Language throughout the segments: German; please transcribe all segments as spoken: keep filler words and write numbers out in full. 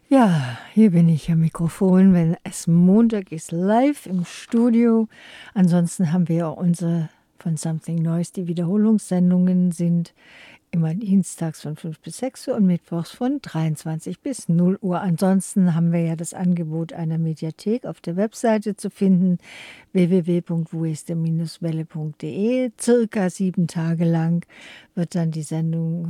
Ja, hier bin ich am Mikrofon, wenn es Montag ist, live im Studio. Ansonsten haben wir auch unsere von Something Noise, die Wiederholungssendungen sind immer dienstags von fünf bis sechs Uhr und mittwochs von dreiundzwanzig bis null Uhr. Ansonsten haben wir ja das Angebot einer Mediathek auf der Webseite zu finden, w w w punkt wueste welle punkt de. Circa sieben Tage lang wird dann die Sendung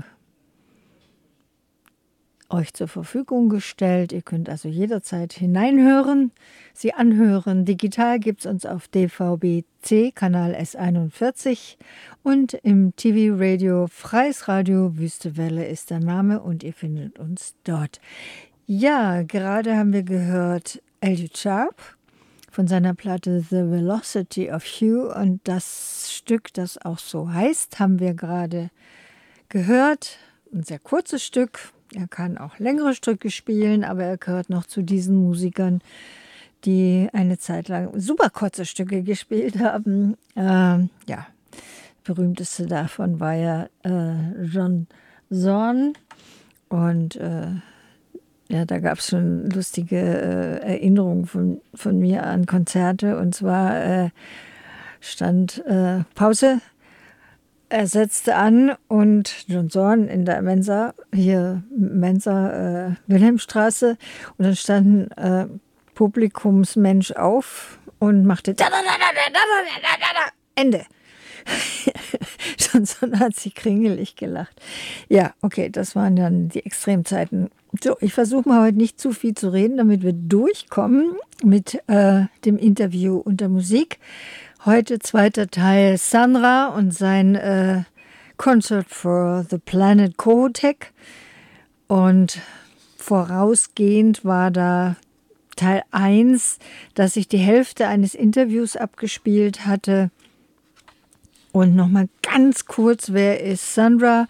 euch zur Verfügung gestellt. Ihr könnt also jederzeit hineinhören, sie anhören. Digital gibt es uns auf D V B C, Kanal S einundvierzig und im T V-Radio, Freies Radio, Wüste Welle ist der Name und ihr findet uns dort. Ja, gerade haben wir gehört Elliot Sharp von seiner Platte The Velocity of Hue und das Stück, das auch so heißt, haben wir gerade gehört. Ein sehr kurzes Stück. Er kann auch längere Stücke spielen, aber er gehört noch zu diesen Musikern, die eine Zeit lang super kurze Stücke gespielt haben. Ähm, ja, berühmteste davon war ja äh, John Zorn. Und äh, ja, da gab es schon lustige äh, Erinnerungen von, von mir an Konzerte. Und zwar äh, stand äh, Pause. Er setzte an und John Zorn in der Mensa, hier Mensa, äh, Wilhelmstraße, und dann stand ein äh, Publikumsmensch auf und machte da, da, da, da, da, da, da, da, da, Ende. John Zorn hat sich kringelig gelacht. Ja, okay, das waren dann die Extremzeiten. So, ich versuche mal heute nicht zu viel zu reden, damit wir durchkommen mit äh, dem Interview und der Musik. Heute zweiter Teil Sun Ra und sein äh, Concert for the Planet Kohoutek. Und vorausgehend war da Teil eins, dass ich die Hälfte eines Interviews abgespielt hatte. Und nochmal ganz kurz, wer ist Sun Ra?